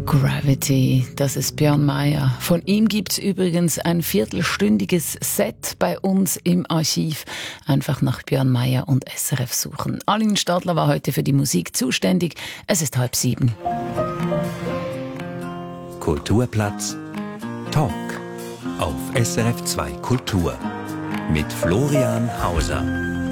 Gravity, das ist Björn Mayer. Von ihm gibt's übrigens ein viertelstündiges Set bei uns im Archiv. Einfach nach Björn Mayer und SRF suchen. Aline Stadler war heute für die Musik zuständig. Es ist 6:30. Kulturplatz Talk auf SRF 2 Kultur mit Florian Hauser.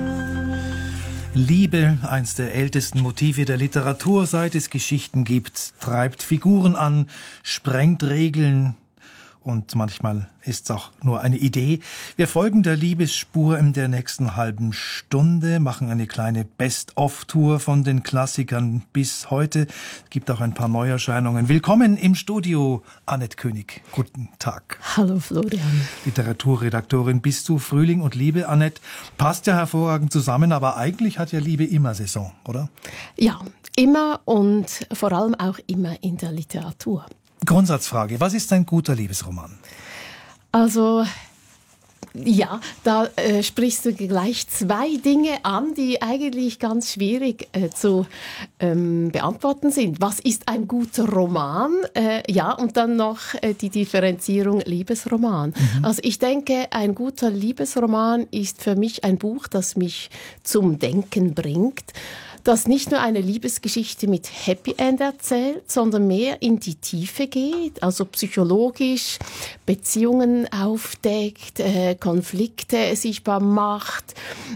Liebe, eins der ältesten Motive der Literatur, seit es Geschichten gibt, treibt Figuren an, sprengt Regeln und manchmal ist es auch nur eine Idee. Wir folgen der Liebesspur in der nächsten halben Stunde, machen eine kleine Best-of-Tour von den Klassikern bis heute. Es gibt auch ein paar Neuerscheinungen. Willkommen im Studio, Annette König. Guten Tag. Hallo Florian. Literaturredaktorin bist du. Frühling und Liebe, Annette, passt ja hervorragend zusammen, aber eigentlich hat ja Liebe immer Saison, oder? Ja, immer und vor allem auch immer in der Literatur. Grundsatzfrage, was ist ein guter Liebesroman? Also, ja, da sprichst du gleich zwei Dinge an, die eigentlich ganz schwierig zu beantworten sind. Was ist ein guter Roman? Ja, und dann noch die Differenzierung Liebesroman. Also ich denke, ein guter Liebesroman ist für mich ein Buch, das mich zum Denken bringt, das nicht nur eine Liebesgeschichte mit Happy End erzählt, sondern mehr in die Tiefe geht, also psychologisch Beziehungen aufdeckt, Konflikte sichtbar macht,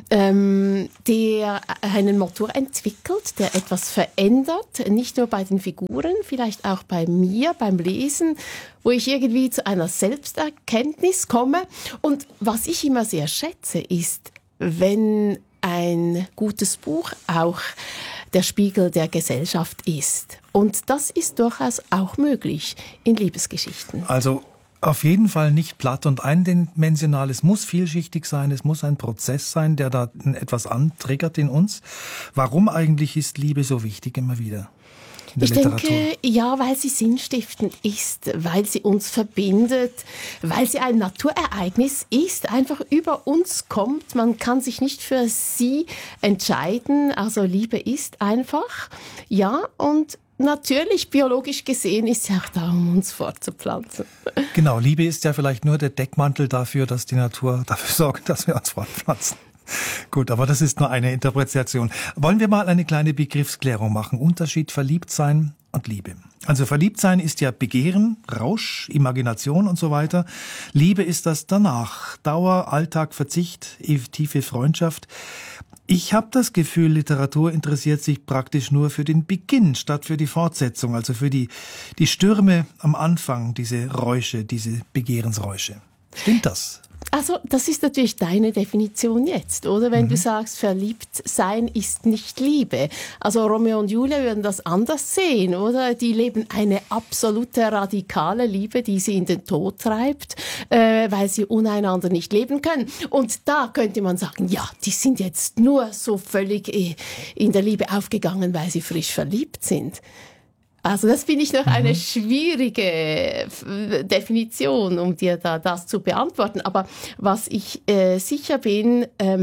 der einen Motor entwickelt, der etwas verändert, nicht nur bei den Figuren, vielleicht auch bei mir, beim Lesen, wo ich irgendwie zu einer Selbsterkenntnis komme. Und was ich immer sehr schätze, ist, wenn ein gutes Buch auch der Spiegel der Gesellschaft ist. Und das ist durchaus auch möglich in Liebesgeschichten. Also auf jeden Fall nicht platt und eindimensional. Es muss vielschichtig sein, es muss ein Prozess sein, der da etwas antriggert in uns. Warum eigentlich ist Liebe so wichtig immer wieder? Ich denke, ja, weil sie sinnstiftend ist, weil sie uns verbindet, weil sie ein Naturereignis ist, einfach über uns kommt. Man kann sich nicht für sie entscheiden. Also Liebe ist einfach. Ja, und natürlich, biologisch gesehen, ist sie auch da, um uns fortzupflanzen. Genau, Liebe ist ja vielleicht nur der Deckmantel dafür, dass die Natur dafür sorgt, dass wir uns fortpflanzen. Gut, aber das ist nur eine Interpretation. Wollen wir mal eine kleine Begriffsklärung machen? Unterschied Verliebtsein und Liebe. Also Verliebtsein ist ja Begehren, Rausch, Imagination und so weiter. Liebe ist das danach. Dauer, Alltag, Verzicht, tiefe Freundschaft. Ich habe das Gefühl, Literatur interessiert sich praktisch nur für den Beginn statt für die Fortsetzung, also für die Stürme am Anfang, diese Räusche, diese Begehrensräusche. Stimmt das? Also, das ist natürlich deine Definition jetzt, oder? Wenn du sagst, verliebt sein ist nicht Liebe. Also Romeo und Julia würden das anders sehen, oder? Die leben eine absolute radikale Liebe, die sie in den Tod treibt, weil sie uneinander nicht leben können. Und da könnte man sagen, ja, die sind jetzt nur so völlig in der Liebe aufgegangen, weil sie frisch verliebt sind. Also das finde ich noch eine schwierige Definition, um dir da das zu beantworten. Aber was ich sicher bin,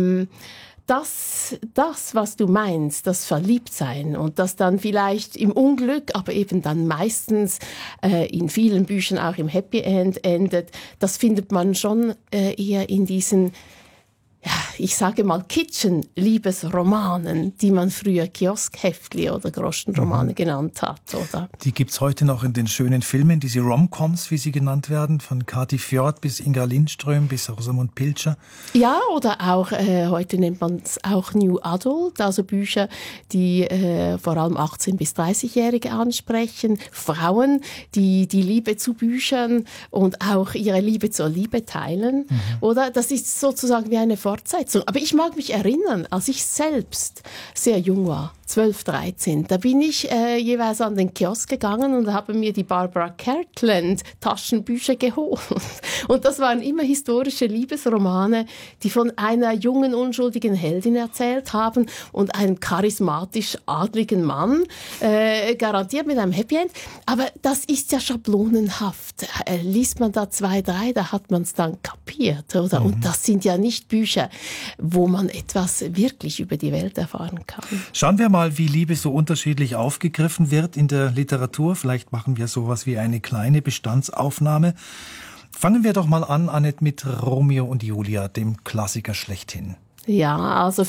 das, was du meinst, das Verliebtsein und das dann vielleicht im Unglück, aber eben dann meistens in vielen Büchern auch im Happy End endet, das findet man schon eher in diesen, ja, ich sage mal Kitchen-Liebesromanen, die man früher Kioskhäftli oder Groschenromane genannt hat, oder? Die gibt's heute noch in den schönen Filmen, diese Rom-Coms, wie sie genannt werden, von Kati Fjord bis Inga Lindström bis Rosamund Pilcher. Ja, oder auch, heute nennt man es auch New Adult, also Bücher, die vor allem 18- bis 30-Jährige ansprechen, Frauen, die die Liebe zu Büchern und auch ihre Liebe zur Liebe teilen, oder? Das ist sozusagen wie eine Fortsetzung. Aber ich mag mich erinnern, als ich selbst sehr jung war, 12, 13, da bin ich jeweils an den Kiosk gegangen und habe mir die Barbara Cartland Taschenbücher geholt. Und das waren immer historische Liebesromane, die von einer jungen, unschuldigen Heldin erzählt haben und einem charismatisch adligen Mann, garantiert mit einem Happy End. Aber das ist ja schablonenhaft. Liest man da 2, 3, da hat man es dann kapiert, oder? Und das sind ja nicht Bücher, wo man etwas wirklich über die Welt erfahren kann. Schauen wir mal, wie Liebe so unterschiedlich aufgegriffen wird in der Literatur. Vielleicht machen wir sowas wie eine kleine Bestandsaufnahme. Fangen wir doch mal an, Annette, mit Romeo und Julia, dem Klassiker schlechthin. Ja, also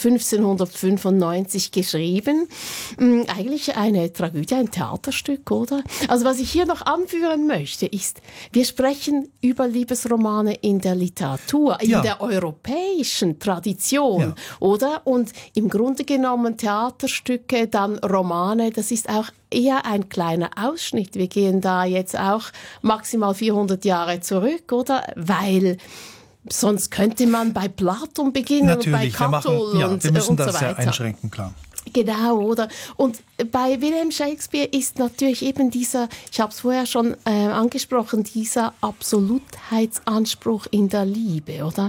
1595 geschrieben. Eigentlich eine Tragödie, ein Theaterstück, oder? Also was ich hier noch anführen möchte, ist, wir sprechen über Liebesromane in der Literatur, in der europäischen Tradition, oder? Und im Grunde genommen Theaterstücke, dann Romane, das ist auch eher ein kleiner Ausschnitt. Wir gehen da jetzt auch maximal 400 Jahre zurück, oder? Weil sonst könnte man bei Platon beginnen. Natürlich, und bei Catull wir müssen das so ja einschränken, klar. Genau, oder? Und bei Wilhelm Shakespeare ist natürlich eben dieser, ich habe es vorher schon angesprochen, dieser Absolutheitsanspruch in der Liebe, oder?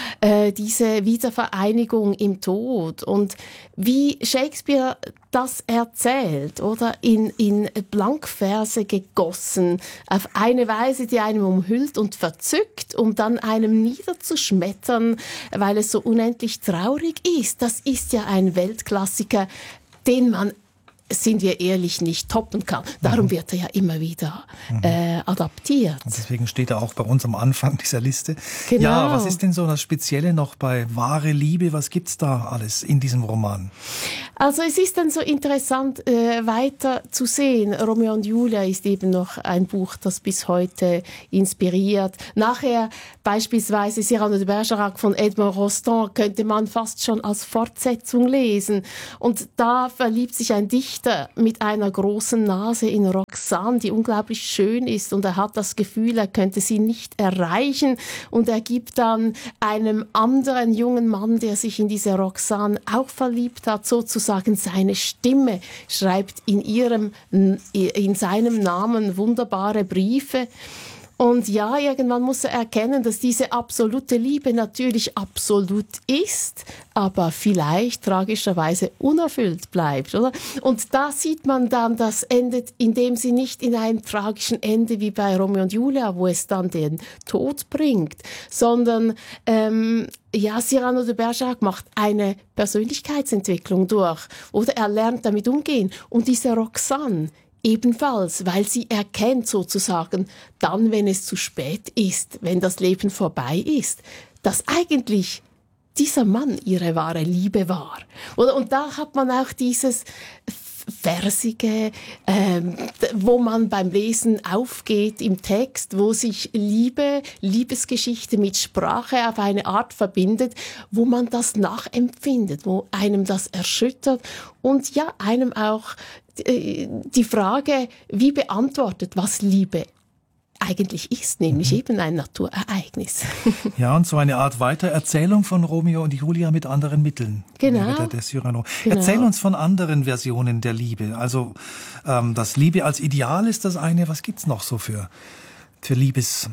Diese Wiedervereinigung im Tod. Und wie Shakespeare das erzählt, oder? In Blankverse gegossen, auf eine Weise, die einem umhüllt und verzückt, um dann einem niederzuschmettern, weil es so unendlich traurig ist. Das ist ja ein Weltklassiker, den man, sind wir ehrlich, nicht toppen kann. Darum wird er ja immer wieder adaptiert. Und deswegen steht er auch bei uns am Anfang dieser Liste. Genau. Ja, was ist denn so das Spezielle noch bei wahre Liebe? Was gibt's da alles in diesem Roman? Also es ist dann so interessant, weiter zu sehen. Romeo und Julia ist eben noch ein Buch, das bis heute inspiriert. Nachher beispielsweise Cyrano de Bergerac von Edmond Rostand könnte man fast schon als Fortsetzung lesen. Und da verliebt sich ein Dichter mit einer großen Nase in Roxane, die unglaublich schön ist. Und er hat das Gefühl, er könnte sie nicht erreichen. Und er gibt dann einem anderen jungen Mann, der sich in diese Roxane auch verliebt hat, sozusagen seine Stimme, schreibt in seinem Namen wunderbare Briefe. Und ja, irgendwann muss er erkennen, dass diese absolute Liebe natürlich absolut ist, aber vielleicht tragischerweise unerfüllt bleibt, oder? Und da sieht man dann, das endet, indem sie nicht in einem tragischen Ende wie bei Romeo und Julia, wo es dann den Tod bringt, sondern Cyrano de Bergerac macht eine Persönlichkeitsentwicklung durch, oder er lernt damit umgehen. Und diese Roxane ebenfalls, weil sie erkennt sozusagen, dann, wenn es zu spät ist, wenn das Leben vorbei ist, dass eigentlich dieser Mann ihre wahre Liebe war. Und da hat man auch dieses Versige, wo man beim Lesen aufgeht im Text, wo sich Liebesgeschichte mit Sprache auf eine Art verbindet, wo man das nachempfindet, wo einem das erschüttert und ja, einem auch die Frage, wie beantwortet, was Liebe eigentlich ist, nämlich eben ein Naturereignis. Ja, und so eine Art Weitererzählung von Romeo und Julia mit anderen Mitteln. Genau. Der Cyrano. Genau. Erzähl uns von anderen Versionen der Liebe. Also das Liebe als Ideal ist das eine. Was gibt's noch so für Liebesprojektionen?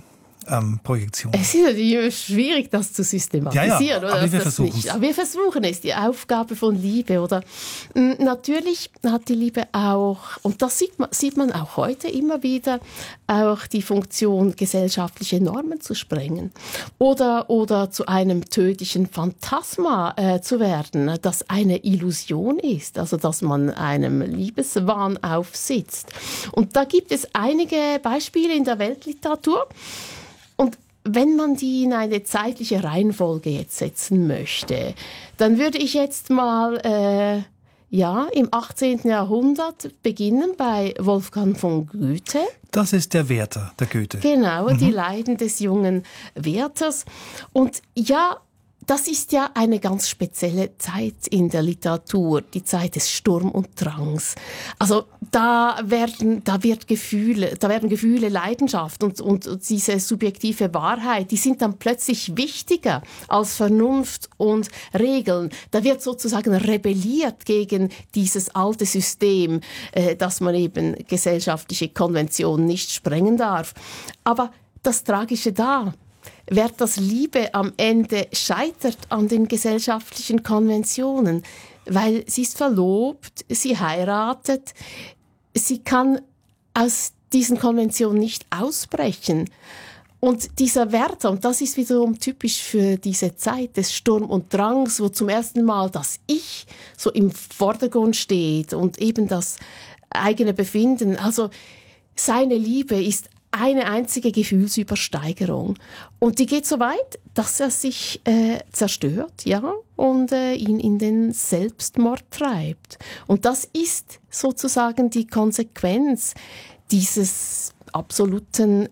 Es ist natürlich schwierig, das zu systematisieren. Ja, oder? aber wir versuchen es. Aber wir versuchen es, die Aufgabe von Liebe. Oder? Natürlich hat die Liebe auch, und das sieht man auch heute immer wieder, auch die Funktion, gesellschaftliche Normen zu sprengen. Oder zu einem tödlichen Phantasma zu werden, das eine Illusion ist, also dass man einem Liebeswahn aufsitzt. Und da gibt es einige Beispiele in der Weltliteratur. Und wenn man die in eine zeitliche Reihenfolge jetzt setzen möchte, dann würde ich jetzt mal im 18. Jahrhundert beginnen bei Wolfgang von Goethe. Das ist der Werther, der Goethe. Genau, die Leiden des jungen Werthers. Und ja, das ist ja eine ganz spezielle Zeit in der Literatur, die Zeit des Sturm und Drangs. Also da werden Gefühle, Leidenschaft und diese subjektive Wahrheit, die sind dann plötzlich wichtiger als Vernunft und Regeln. Da wird sozusagen rebelliert gegen dieses alte System, dass man eben gesellschaftliche Konventionen nicht sprengen darf. Aber das Tragische da, Werthers Liebe am Ende scheitert an den gesellschaftlichen Konventionen, weil sie ist verlobt, sie heiratet, sie kann aus diesen Konventionen nicht ausbrechen. Und dieser Werther, und das ist wiederum typisch für diese Zeit des Sturm und Drangs, wo zum ersten Mal das Ich so im Vordergrund steht und eben das eigene Befinden. Also seine Liebe ist eine einzige Gefühlsübersteigerung. Und die geht so weit, dass er sich zerstört, ja, und ihn in den Selbstmord treibt. Und das ist sozusagen die Konsequenz dieses absoluten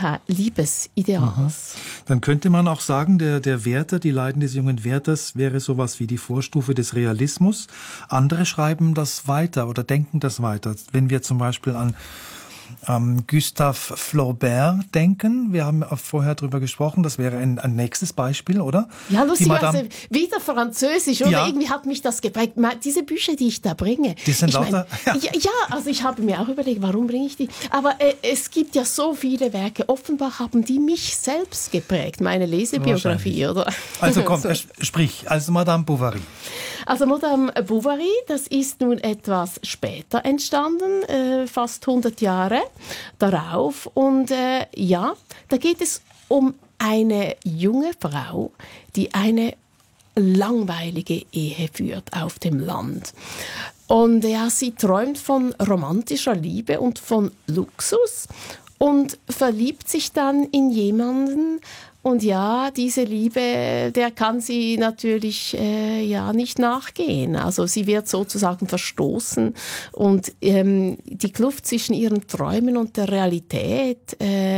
Liebesideals. Dann könnte man auch sagen, der Werther, die Leiden des jungen Werthers, wäre sowas wie die Vorstufe des Realismus. Andere schreiben das weiter oder denken das weiter. Wenn wir zum Beispiel an Gustave Flaubert denken. Wir haben vorher drüber gesprochen, das wäre ein nächstes Beispiel, oder? Ja, lustig, also wieder Französisch, oder? Ja. Irgendwie hat mich das geprägt. Diese Bücher, die ich da bringe. Die sind lauter. Ja, also ich habe mir auch überlegt, warum bringe ich die? Aber es gibt ja so viele Werke. Offenbar haben die mich selbst geprägt, meine Lesebiografie, oder? Also komm, sprich, also Madame Bovary. Also Madame Bovary, das ist nun etwas später entstanden, fast 100 Jahre darauf. Und ja, da geht es um eine junge Frau, die eine langweilige Ehe führt auf dem Land. Und ja, sie träumt von romantischer Liebe und von Luxus und verliebt sich dann in jemanden. Und ja, diese Liebe, der kann sie natürlich nicht nachgehen. Also sie wird sozusagen verstoßen und die Kluft zwischen ihren Träumen und der Realität,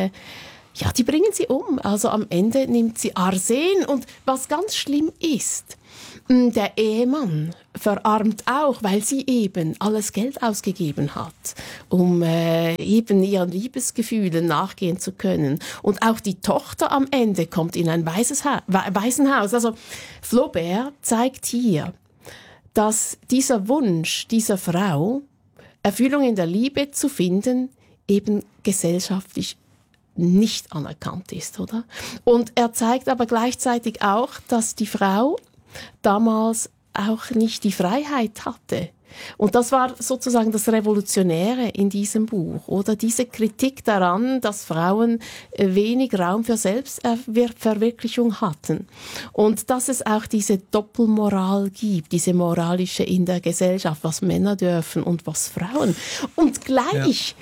die bringen sie um. Also am Ende nimmt sie Arsen und was ganz schlimm ist, der Ehemann verarmt auch, weil sie eben alles Geld ausgegeben hat, um eben ihren Liebesgefühlen nachgehen zu können. Und auch die Tochter am Ende kommt in ein Waisenhaus. Also Flaubert zeigt hier, dass dieser Wunsch dieser Frau, Erfüllung in der Liebe zu finden, eben gesellschaftlich nicht anerkannt ist, oder? Und er zeigt aber gleichzeitig auch, dass die Frau damals auch nicht die Freiheit hatte. Und das war sozusagen das Revolutionäre in diesem Buch, oder diese Kritik daran, dass Frauen wenig Raum für Selbstverwirklichung hatten. Und dass es auch diese Doppelmoral gibt, diese moralische in der Gesellschaft, was Männer dürfen und was Frauen. Und gleich.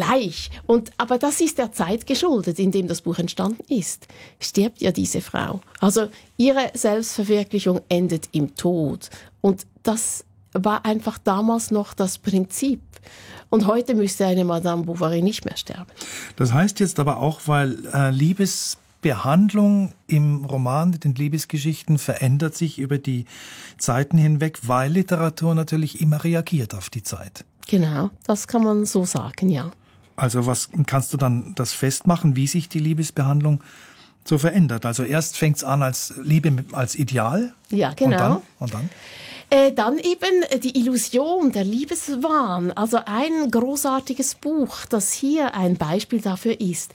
Aber das ist der Zeit geschuldet, in dem das Buch entstanden ist. Stirbt ja diese Frau. Also ihre Selbstverwirklichung endet im Tod. Und das war einfach damals noch das Prinzip. Und heute müsste eine Madame Bovary nicht mehr sterben. Das heißt jetzt aber auch, weil Liebesbehandlung im Roman mit den Liebesgeschichten verändert sich über die Zeiten hinweg, weil Literatur natürlich immer reagiert auf die Zeit. Genau, das kann man so sagen, ja. Also was kannst du dann das festmachen, wie sich die Liebesbehandlung so verändert? Also erst fängt es an als Liebe als Ideal. Ja, genau. Und dann? Dann eben die Illusion, der Liebeswahn. Also ein großartiges Buch, das hier ein Beispiel dafür ist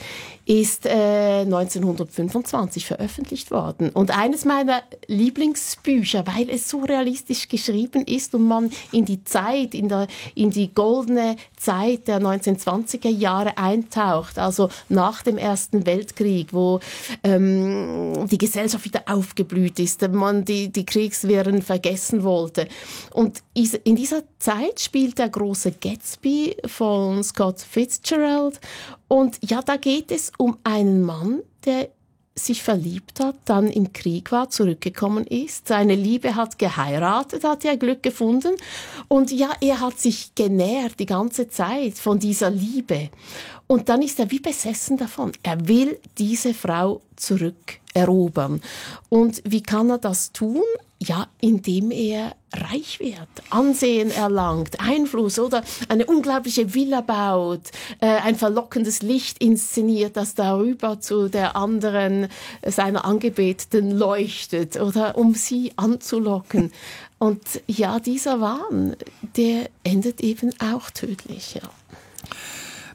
1925 veröffentlicht worden. Und eines meiner Lieblingsbücher, weil es so realistisch geschrieben ist und man in die Zeit, in die goldene Zeit der 1920er Jahre eintaucht, also nach dem Ersten Weltkrieg, wo die Gesellschaft wieder aufgeblüht ist, man die Kriegswirren vergessen wollte. Und in dieser Zeit spielt der große Gatsby von Scott Fitzgerald. Und ja, da geht es um einen Mann, der sich verliebt hat, dann im Krieg war, zurückgekommen ist. Seine Liebe hat geheiratet, hat er Glück gefunden. Und ja, er hat sich genährt die ganze Zeit von dieser Liebe. Und dann ist er wie besessen davon. Er will diese Frau zurückerobern. Und wie kann er das tun? Ja, indem er reich wird, Ansehen erlangt, Einfluss oder eine unglaubliche Villa baut, ein verlockendes Licht inszeniert, das darüber zu der anderen seiner Angebeteten leuchtet oder um sie anzulocken. Und ja, dieser Wahn, der endet eben auch tödlich, ja.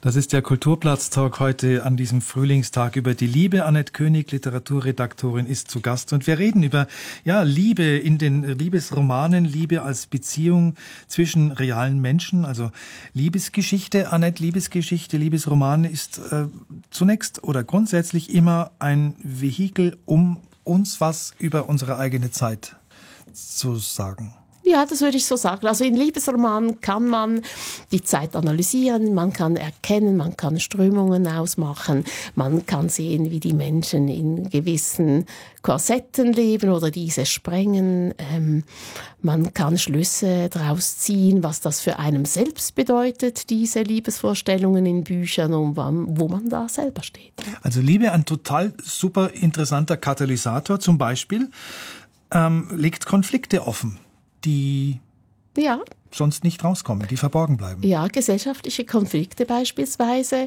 Das ist der Kulturplatz-Talk heute an diesem Frühlingstag über die Liebe. Annette König, Literaturredaktorin, ist zu Gast. Und wir reden über Liebe in den Liebesromanen, Liebe als Beziehung zwischen realen Menschen, also Liebesgeschichte. Annette, Liebesgeschichte, Liebesroman ist zunächst oder grundsätzlich immer ein Vehikel, um uns was über unsere eigene Zeit zu sagen. Ja, das würde ich so sagen. Also in Liebesromanen kann man die Zeit analysieren, man kann erkennen, man kann Strömungen ausmachen, man kann sehen, wie die Menschen in gewissen Korsetten leben oder diese sprengen. Man kann Schlüsse daraus ziehen, was das für einen selbst bedeutet, diese Liebesvorstellungen in Büchern und wo man da selber steht. Also Liebe, ein total super interessanter Katalysator zum Beispiel, legt Konflikte offen, die sonst nicht rauskommen, die verborgen bleiben. Ja, gesellschaftliche Konflikte beispielsweise.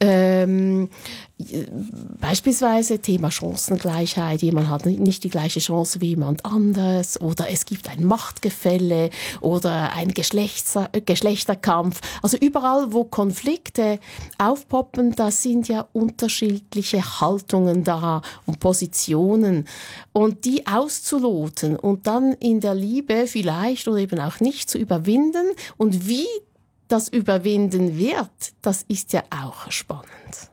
Beispielsweise Thema Chancengleichheit. Jemand hat nicht die gleiche Chance wie jemand anders. Oder es gibt ein Machtgefälle oder ein Geschlechterkampf. Also überall, wo Konflikte aufpoppen, da sind ja unterschiedliche Haltungen da und Positionen. Und die auszuloten und dann in der Liebe vielleicht oder eben auch nicht zu überwinden. Und wie das Überwinden wird, das ist ja auch spannend.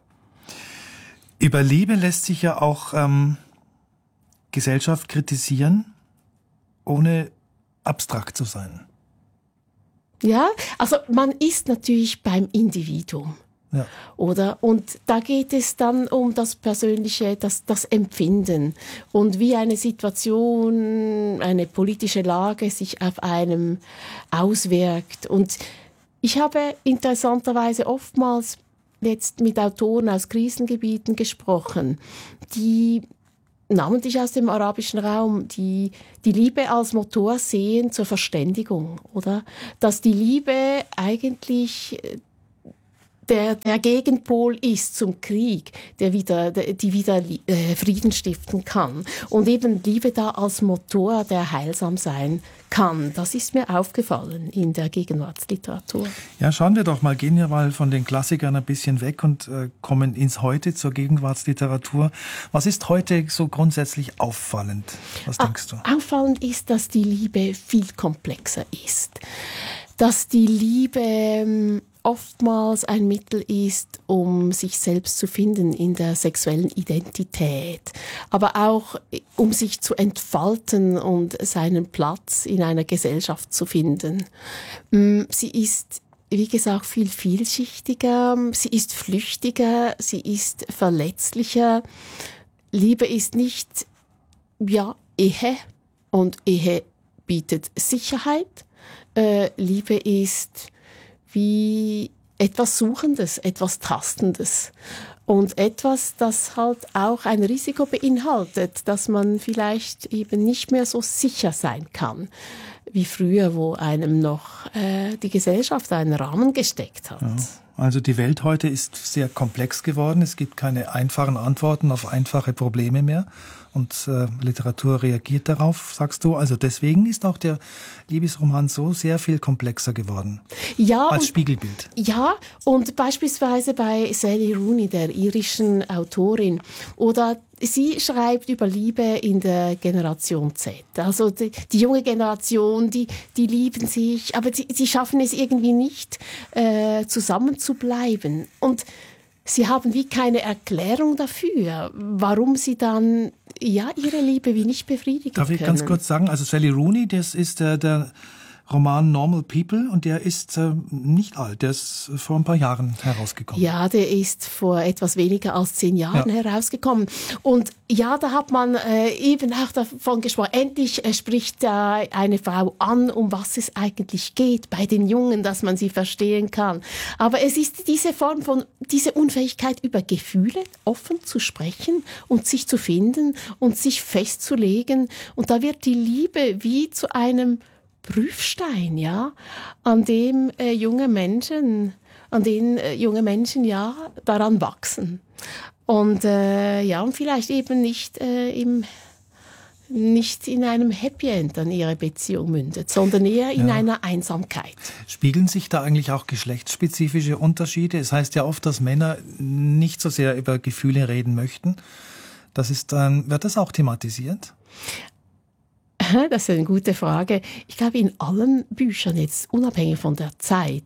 Über Liebe lässt sich ja auch Gesellschaft kritisieren, ohne abstrakt zu sein. Ja, also man ist natürlich beim Individuum. Ja. Oder? Und da geht es dann um das Persönliche, das Empfinden und wie eine Situation, eine politische Lage sich auf einem auswirkt. Und ich habe interessanterweise oftmals jetzt mit Autoren aus Krisengebieten gesprochen, die namentlich aus dem arabischen Raum, die Liebe als Motor sehen zur Verständigung, oder? Dass die Liebe eigentlich der Gegenpol ist zum Krieg, die wieder Frieden stiften kann. Und eben Liebe da als Motor, der heilsam sein kann. Das ist mir aufgefallen in der Gegenwartsliteratur. Ja, schauen wir doch mal, gehen wir mal von den Klassikern ein bisschen weg und kommen ins Heute, zur Gegenwartsliteratur. Was ist heute so grundsätzlich auffallend? Was denkst du? Auffallend ist, dass die Liebe viel komplexer ist. Dass die Liebe oftmals ein Mittel ist, um sich selbst zu finden in der sexuellen Identität, aber auch um sich zu entfalten und seinen Platz in einer Gesellschaft zu finden. Sie ist, wie gesagt, viel vielschichtiger, sie ist flüchtiger, sie ist verletzlicher. Liebe ist nicht, Ehe, und Ehe bietet Sicherheit. Liebe ist wie etwas Suchendes, etwas Tastendes und etwas, das halt auch ein Risiko beinhaltet, dass man vielleicht eben nicht mehr so sicher sein kann wie früher, wo einem noch die Gesellschaft einen Rahmen gesteckt hat. Ja. Also die Welt heute ist sehr komplex geworden. Es gibt keine einfachen Antworten auf einfache Probleme mehr. Und Literatur reagiert darauf, sagst du. Also deswegen ist auch der Liebesroman so sehr viel komplexer geworden. Ja, als Spiegelbild. Ja, und beispielsweise bei Sally Rooney, der irischen Autorin, oder sie schreibt über Liebe in der Generation Z. Also die junge Generation, die lieben sich, aber sie schaffen es irgendwie nicht, zusammen zu bleiben. Und sie haben wie keine Erklärung dafür, warum sie dann ihre Liebe wie nicht befriedigen können. Darf ich ganz kurz sagen, also Sally Rooney, das ist der Roman Normal People und der ist nicht alt, der ist vor ein paar Jahren herausgekommen. Ja, der ist vor etwas weniger als 10 Jahren herausgekommen. Und ja, da hat man eben auch davon gesprochen, endlich spricht da eine Frau an, um was es eigentlich geht bei den Jungen, dass man sie verstehen kann. Aber es ist diese Form von, diese Unfähigkeit über Gefühle offen zu sprechen und sich zu finden und sich festzulegen. Und da wird die Liebe wie zu einem Prüfstein, an dem junge Menschen daran wachsen. Und und vielleicht eben nicht nicht in einem Happy End an ihre Beziehung mündet, sondern eher in einer Einsamkeit. Spiegeln sich da eigentlich auch geschlechtsspezifische Unterschiede? Es heißt ja oft, dass Männer nicht so sehr über Gefühle reden möchten. Wird das auch thematisiert? Das ist eine gute Frage. Ich glaube, in allen Büchern, jetzt unabhängig von der Zeit,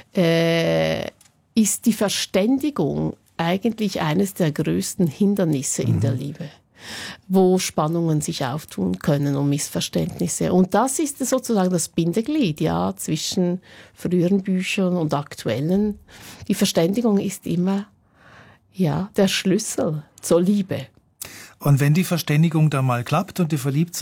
ist die Verständigung eigentlich eines der größten Hindernisse in der Liebe, wo Spannungen sich auftun können und Missverständnisse. Und das ist sozusagen das Bindeglied, ja, zwischen früheren Büchern und aktuellen. Die Verständigung ist immer, ja, der Schlüssel zur Liebe. Und wenn die Verständigung da mal klappt und die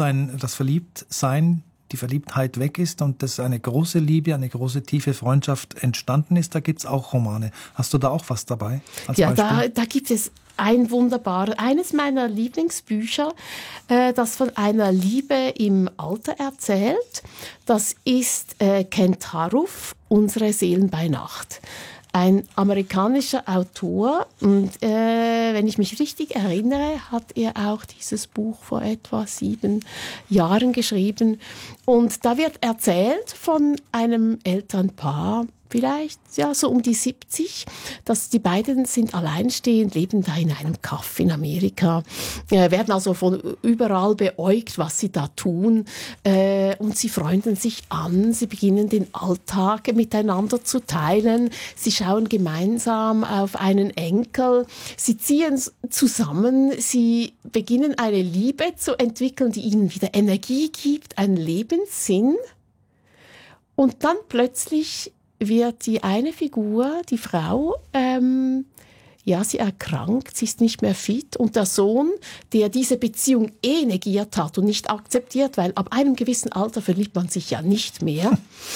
Verliebtheit weg ist und das eine große Liebe, eine große tiefe Freundschaft entstanden ist, da gibt's auch Romane. Hast du da auch was dabei? Ja, da gibt es eines meiner Lieblingsbücher, das von einer Liebe im Alter erzählt. Das ist Kent Haruf, Unsere Seelen bei Nacht. Ein amerikanischer Autor und wenn ich mich richtig erinnere, hat er auch dieses Buch vor etwa 7 Jahren geschrieben. Und da wird erzählt von einem Elternpaar, vielleicht ja so um die 70, dass die beiden sind alleinstehend, leben da in einem Kaff in Amerika, werden also von überall beäugt, was sie da tun, und sie freunden sich an, sie beginnen den Alltag miteinander zu teilen, sie schauen gemeinsam auf einen Enkel, sie ziehen zusammen, sie beginnen eine Liebe zu entwickeln, die ihnen wieder Energie gibt, einen Lebenssinn, und dann plötzlich wird die eine Figur, die Frau, sie erkrankt, sie ist nicht mehr fit, und der Sohn, der diese Beziehung negiert hat und nicht akzeptiert, weil ab einem gewissen Alter verliebt man sich ja nicht mehr,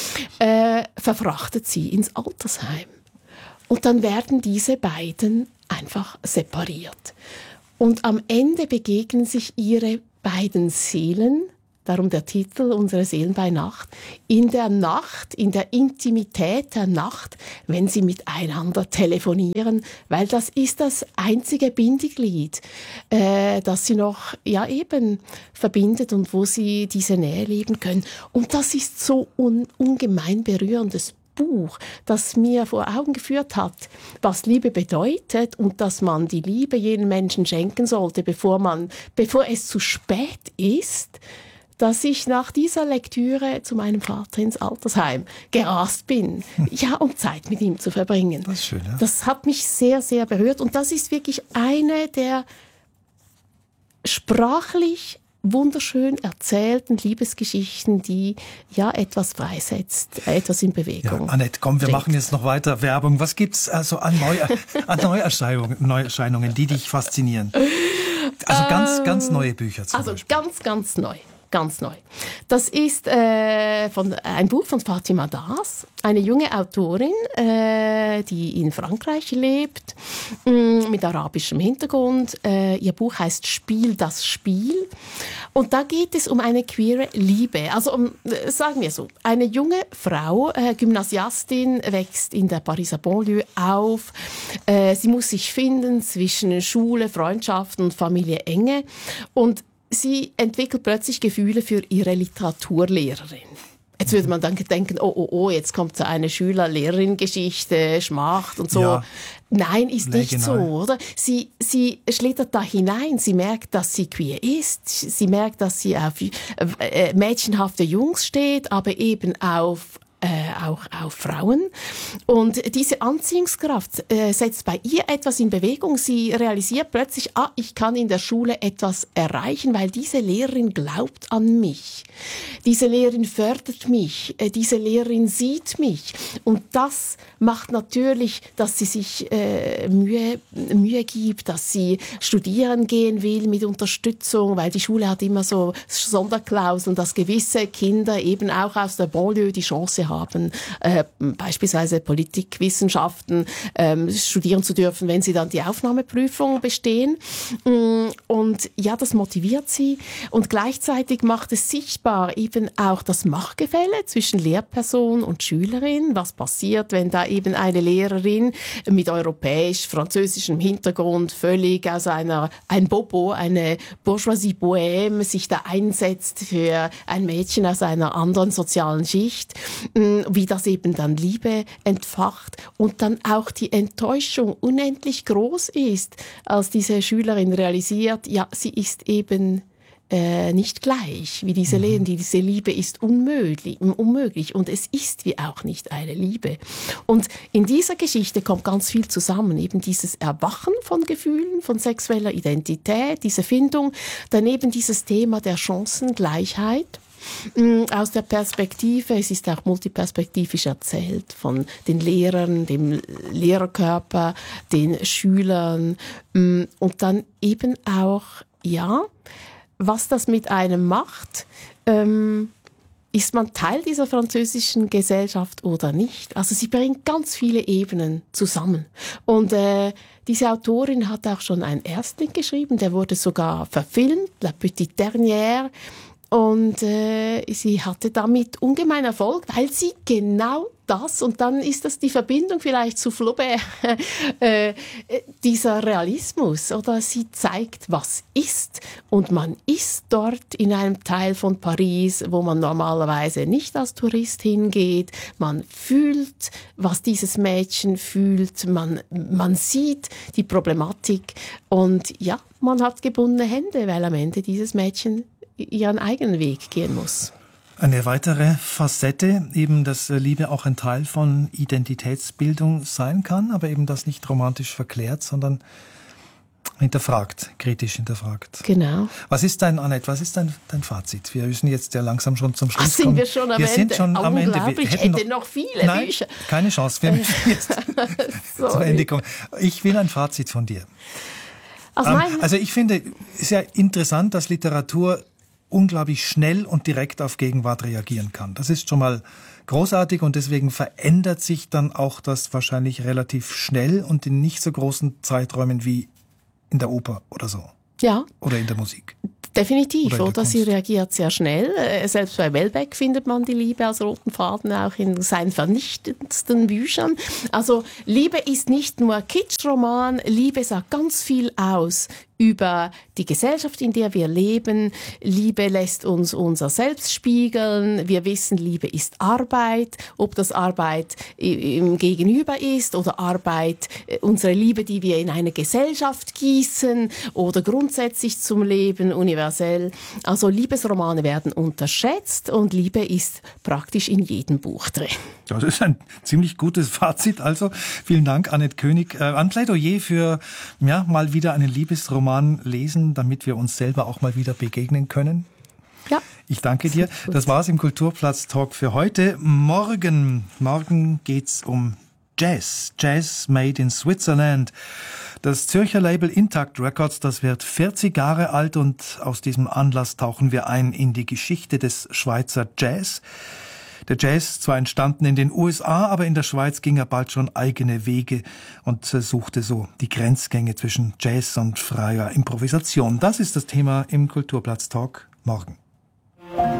verfrachtet sie ins Altersheim. Und dann werden diese beiden einfach separiert. Und am Ende begegnen sich ihre beiden Seelen, darum der Titel, Unsere Seelen bei Nacht, in der Nacht, in der Intimität der Nacht, wenn sie miteinander telefonieren, weil das ist das einzige Bindeglied, das sie noch verbindet und wo sie diese Nähe leben können. Und das ist so ungemein berührendes Buch, das mir vor Augen geführt hat, was Liebe bedeutet und dass man die Liebe jenen Menschen schenken sollte, bevor es zu spät ist, dass ich nach dieser Lektüre zu meinem Vater ins Altersheim gerast bin, um Zeit mit ihm zu verbringen. Das ist schön, ja. Das hat mich sehr, sehr berührt, und das ist wirklich eine der sprachlich wunderschön erzählten Liebesgeschichten, die etwas freisetzt, etwas in Bewegung. Ja, Annette, komm, wir machen jetzt noch weiter Werbung. Was gibt's also an Neuerscheinungen, die dich faszinieren? Also ganz neue Bücher zum Beispiel. Ganz neu. Das ist ein Buch von Fatima Das, eine junge Autorin, die in Frankreich lebt, mit arabischem Hintergrund. Ihr Buch heißt Spiel das Spiel. Und da geht es um eine queere Liebe. Also sagen wir so, eine junge Frau, Gymnasiastin, wächst in der Pariser Banlieue auf. Sie muss sich finden zwischen Schule, Freundschaften und Familie Enge. Und sie entwickelt plötzlich Gefühle für ihre Literaturlehrerin. Jetzt würde man dann denken, jetzt kommt so eine Schüler-Lehrerin-Geschichte, Schmacht und so. Ja. Nein, ist nicht so, oder? Sie schlittert da hinein, sie merkt, dass sie queer ist, sie merkt, dass sie auf mädchenhafte Jungs steht, aber eben auf Frauen. Und diese Anziehungskraft setzt bei ihr etwas in Bewegung. Sie realisiert plötzlich, ich kann in der Schule etwas erreichen, weil diese Lehrerin glaubt an mich. Diese Lehrerin fördert mich. Diese Lehrerin sieht mich. Und das macht natürlich, dass sie sich Mühe gibt, dass sie studieren gehen will mit Unterstützung, weil die Schule hat immer so Sonderklauseln, dass gewisse Kinder eben auch aus der Banlieue die Chance haben, beispielsweise Politikwissenschaften studieren zu dürfen, wenn sie dann die Aufnahmeprüfung bestehen. Und ja, das motiviert sie und gleichzeitig macht es sichtbar eben auch das Machtgefälle zwischen Lehrperson und Schülerin. Was passiert, wenn da eben eine Lehrerin mit europäisch-französischem Hintergrund völlig aus ein Bobo, eine Bourgeoisie Bohème sich da einsetzt für ein Mädchen aus einer anderen sozialen Schicht, wie das eben dann Liebe entfacht und dann auch die Enttäuschung unendlich groß ist, als diese Schülerin realisiert, ja, sie ist eben nicht gleich wie diese Lehrerin. Diese Liebe ist unmöglich und es ist wie auch nicht eine Liebe. Und in dieser Geschichte kommt ganz viel zusammen, eben dieses Erwachen von Gefühlen, von sexueller Identität, diese Findung, daneben dieses Thema der Chancengleichheit. Aus der Perspektive, es ist auch multiperspektivisch erzählt, von den Lehrern, dem Lehrerkörper, den Schülern und dann eben auch, ja, was das mit einem macht, ist man Teil dieser französischen Gesellschaft oder nicht? Also sie bringt ganz viele Ebenen zusammen. Und diese Autorin hat auch schon einen Erstling geschrieben, der wurde sogar verfilmt, La Petite Dernière. Und sie hatte damit ungemein Erfolg, weil sie genau das, und dann ist das die Verbindung vielleicht zu Flaubert, dieser Realismus, oder sie zeigt, was ist. Und man ist dort in einem Teil von Paris, wo man normalerweise nicht als Tourist hingeht. Man fühlt, was dieses Mädchen fühlt. Man sieht die Problematik. Und ja, man hat gebundene Hände, weil am Ende dieses Mädchen ihren eigenen Weg gehen muss. Eine weitere Facette, eben, dass Liebe auch ein Teil von Identitätsbildung sein kann, aber eben das nicht romantisch verklärt, sondern kritisch hinterfragt. Genau. Was ist dein Fazit? Wir müssen jetzt ja langsam schon zum Schluss kommen. Sind wir schon am Ende? Sind schon am Ende. Ich hätte noch viele Bücher. Keine Chance. Wir müssen jetzt zum Ende kommen. Ich will ein Fazit von dir. Also ich finde, es ist ja interessant, dass Literatur unglaublich schnell und direkt auf Gegenwart reagieren kann. Das ist schon mal großartig und deswegen verändert sich dann auch das wahrscheinlich relativ schnell und in nicht so großen Zeiträumen wie in der Oper oder so. Ja. Oder in der Musik. Definitiv, oder? Sie reagiert sehr schnell. Selbst bei Welbeck findet man die Liebe als roten Faden auch in seinen vernichtendsten Büchern. Also Liebe ist nicht nur Kitschroman, Liebe sagt ganz viel aus über die Gesellschaft, in der wir leben. Liebe lässt uns unser Selbst spiegeln. Wir wissen, Liebe ist Arbeit. Ob das Arbeit im Gegenüber ist oder Arbeit, unsere Liebe, die wir in eine Gesellschaft gießen oder grundsätzlich zum Leben, universell. Also Liebesromane werden unterschätzt und Liebe ist praktisch in jedem Buch drin. Das ist ein ziemlich gutes Fazit. Also vielen Dank, Annette König. Ein Plädoyer für mal wieder einen Liebesroman lesen, damit wir uns selber auch mal wieder begegnen können. Ja. Ich danke dir. Das war's im Kulturplatz-Talk für heute. Morgen geht's um Jazz. Jazz made in Switzerland. Das Zürcher Label Intact Records, das wird 40 Jahre alt und aus diesem Anlass tauchen wir ein in die Geschichte des Schweizer Jazz. Der Jazz, zwar entstanden in den USA, aber in der Schweiz ging er bald schon eigene Wege und suchte so die Grenzgänge zwischen Jazz und freier Improvisation. Das ist das Thema im Kulturplatz-Talk morgen.